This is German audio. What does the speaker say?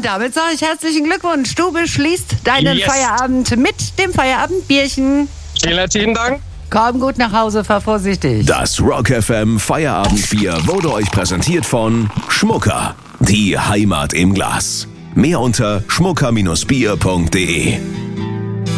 Und damit sage ich herzlichen Glückwunsch. Du beschließt deinen Feierabend mit dem Feierabendbierchen. Vielen herzlichen Dank. Komm gut nach Hause, fahr vorsichtig. Das Rock FM Feierabendbier wurde euch präsentiert von Schmucker. Die Heimat im Glas. Mehr unter schmucker-bier.de.